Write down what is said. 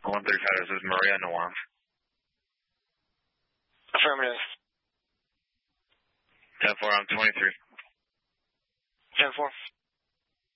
135, this is Maria Nuance. Affirmative. 10-4, I'm 23. 10-4.